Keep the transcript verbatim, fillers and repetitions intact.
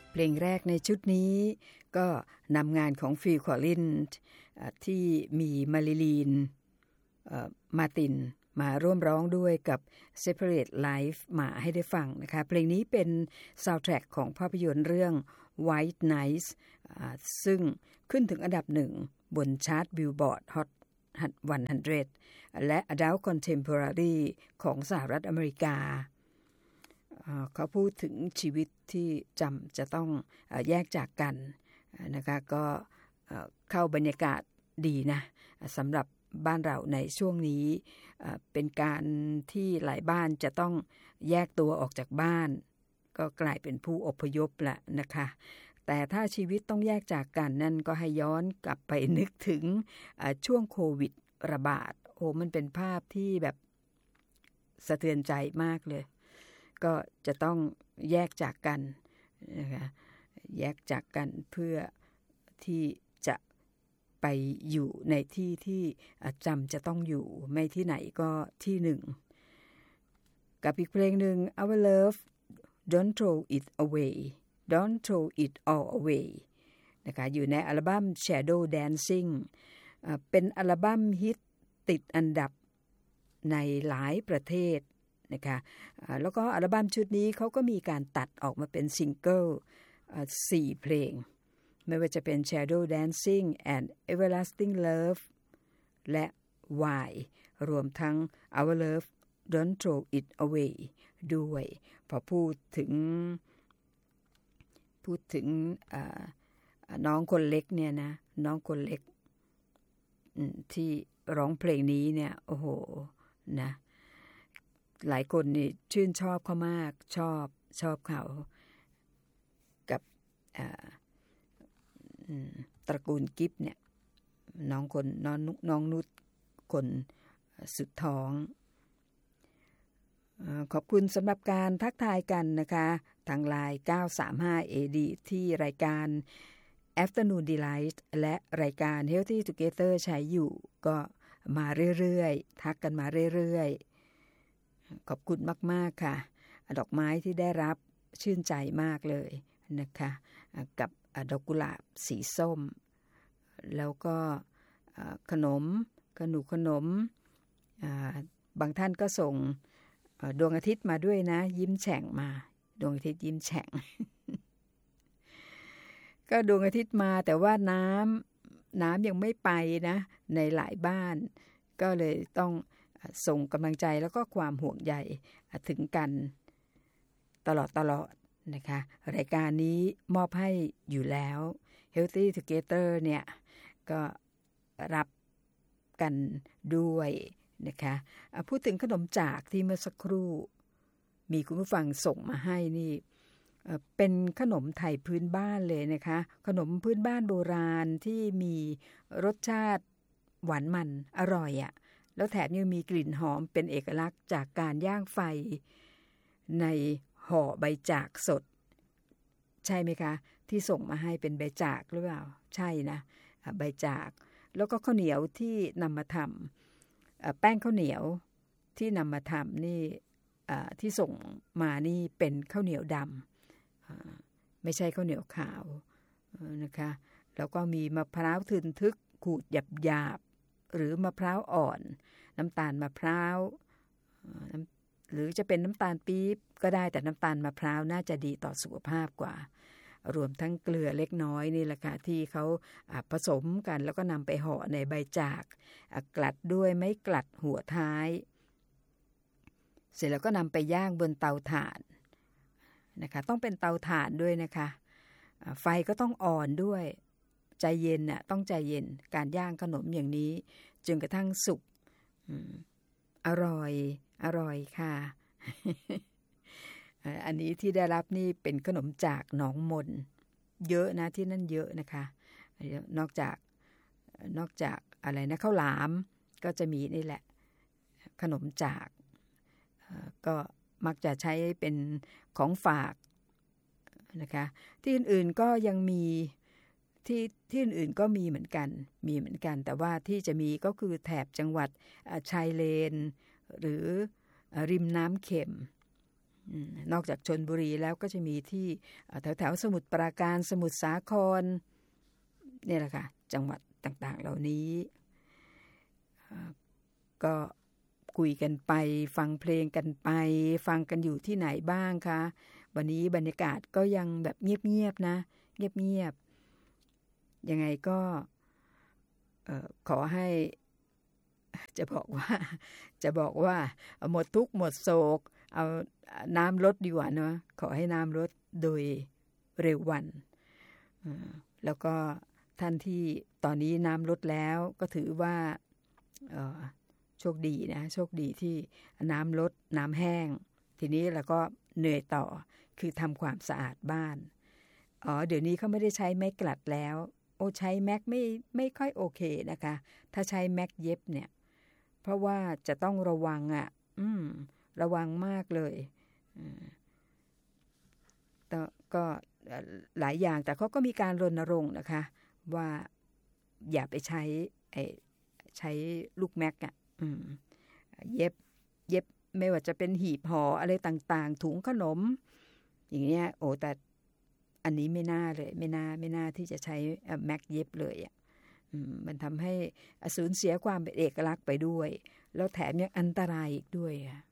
เพลงแรกในชุดนี้ก็นำงานของฟิล คอลลินส์ที่มีมาริลีนมาร์ตินมาร่วมร้องด้วยกับ Separate Life มาให้ได้ฟังนะคะเพลงนี้เป็นซาวด์แทร็กของภาพยนตร์เรื่อง White Nights ซึ่งขึ้นถึงอันดับหนึ่งบนชาร์ต Billboard Hot หนึ่งร้อยและ Adult Contemporary ของสหรัฐอเมริกาเขาพูดถึงชีวิตที่จำจะต้องแยกจากกันนะคะก็เข้าบรรยากาศดีนะสำหรับบ้านเราในช่วงนี้เป็นการที่หลายบ้านจะต้องแยกตัวออกจากบ้านก็กลายเป็นผู้อพยพละนะคะแต่ถ้าชีวิตต้องแยกจากกันนั่นก็ให้ย้อนกลับไปนึกถึงช่วงโควิดระบาดโอ้มันเป็นภาพที่แบบสะเทือนใจมากเลยก็จะต้องแยกจากกันนะคะแยกจากกันเพื่อที่จะไปอยู่ในที่ที่จำจะต้องอยู่ไม่ที่ไหนก็ที่หนึ่งกับอีกเพลงหนึ่ง Our Love Don't Throw It Away Don't Throw It All Away นะคะอยู่ในอัลบั้ม Shadow Dancing เป็นอัลบั้มฮิตติดอันดับในหลายประเทศนะคะแล้วก็อัลบั้มชุดนี้เขาก็มีการตัดออกมาเป็นซิงเกิลสี่เพลงไม่ว่าจะเป็น Shadow Dancing and Everlasting Love และ Why รวมทั้ง Our Love Don't Throw It Away ด้วยพอพูดถึงพูดถึงน้องคนเล็กเนี่ยนะน้องคนเล็กที่ร้องเพลงนี้เนี่ยโอ้โหนะหลายคนนี่ชื่นชอบเขามากชอบชอบเขากับตระกูลกิฟเนี่ยน้องคนน้องน้องนุชคนสุดท้องขอบคุณสำหรับการทักทายกันนะคะทางไลน์เก้าสามห้า เอ ดี ที่รายการ Afternoon Delight และรายการ Healthy Together ใช้อยู่ก็มาเรื่อยๆทักกันมาเรื่อยๆขอบคุณมากๆค่ะดอกไม้ที่ได้รับชื่นใจมากเลยนะคะกับดอกกุหลาบสีส้มแล้วก็ขนมขนมขนมบางท่านก็ส่งดวงอาทิตย์มาด้วยนะยิ้มแฉ่งมาดวงอาทิตย์ยิ้มแฉ่ง ก็ดวงอาทิตย์มาแต่ว่าน้ำน้ำยังไม่ไปนะในหลายบ้านก็เลยต้องส่งกำลังใจแล้วก็ความห่วงใยถึงกันตลอดตลอดนะคะรายการนี้มอบให้อยู่แล้ว Healthy Together เนี่ยก็รับกันด้วยนะคะพูดถึงขนมจากที่เมื่อสักครู่มีคุณผู้ฟังส่งมาให้นี่เป็นขนมไทยพื้นบ้านเลยนะคะขนมพื้นบ้านโบราณที่มีรสชาติหวานมันอร่อยอ่ะแล้วแถมยังมีกลิ่นหอมเป็นเอกลักษณ์จากการย่างไฟในห่อใบจากสดใช่ไหมคะที่ส่งมาให้เป็นใบจากหรือเปล่าใช่นะใบจากแล้วก็ข้าวเหนียวที่นำมาทำแป้งข้าวเหนียวที่นำมาทำนี่ที่ส่งมานี่เป็นข้าวเหนียวดำไม่ใช่ข้าวเหนียวขาวนะคะแล้วก็มีมะพร้าวทึนทึกขูดหยาบๆหรือมะพร้าวอ่อนน้ำตาลมะพร้าวหรือจะเป็นน้ำตาลปี๊บก็ได้แต่น้ำตาลมะพร้าวน่าจะดีต่อสุขภาพกว่ารวมทั้งเกลือเล็กน้อยนี่แหละค่ะที่เขาผสมกันแล้วก็นำไปห่อในใบจากกลัดด้วยไม้กลัดหัวท้ายเสร็จแล้วก็นำไปย่างบนเตาถ่านนะคะต้องเป็นเตาถ่านด้วยนะคะไฟก็ต้องอ่อนด้วยใจเย็นน่ะต้องใจเย็นการย่างขนมอย่างนี้จนกระทั่งสุกอร่อยอร่อยค่ะ อันนี้ที่ได้รับนี่เป็นขนมจากหนองมนเยอะนะที่นั่นเยอะนะคะนอกจากนอกจากอะไรนะข้าวหลามก็จะมีนี่แหละขนมจากก็มักจะใช้เป็นของฝากนะคะที่อื่นๆก็ยังมีที่ที่อื่นๆก็มีเหมือนกันมีเหมือนกันแต่ว่าที่จะมีก็คือแถบจังหวัดชายเลนหรือริมน้ำเข็มนอกจากชลบุรีแล้วก็จะมีที่แถวๆสมุทรปราการสมุทรสาครนี่แหละค่ะจังหวัดต่างๆเหล่านี้ก็คุยกันไปฟังเพลงกันไปฟังกันอยู่ที่ไหนบ้างคะวันนี้บรรยากาศก็ยังแบบเงียบๆนะเงียบๆยังไงก็ขอให้จะบอกว่าจะบอกว่าหมดทุกข์หมดโศกเอาน้ำลดดีกว่าเนาะขอให้น้ำลดโดยเร็ววันแล้วก็ท่านที่ตอนนี้น้ำลดแล้วก็ถือว่าโชคดีนะโชคดีที่น้ำลดน้ำแห้งทีนี้เราก็เหนื่อยต่อคือทำความสะอาดบ้านอ๋อเดี๋ยวนี้เขาไม่ได้ใช้ไม้กลัดแล้วโอ้ใช้แม็กไม่ไม่ค่อยโอเคนะคะถ้าใช้แม็กเย็บเนี่ยเพราะว่าจะต้องระวังอ่ะอืมระวังมากเลยแต่ก็หลายอย่างแต่เขาก็มีการรณรงค์นะคะว่าอย่าไปใช้ไอ้ใช้ลูกแม็กอ่ะอืมเย็บเย็บไม่ว่าจะเป็นหีบห่ออะไรต่างๆถุงขนมอย่างเงี้ยโอ้แต่อันนี้ไม่น่าเลยไม่น่าไม่น่าที่จะใช้แม็กเย็บเลยอ่ะมันทำให้สูญเสียความเป็นเอกลักษณ์ไปด้วยแล้วแถมยังอันตรายอีกด้วยอ่ะ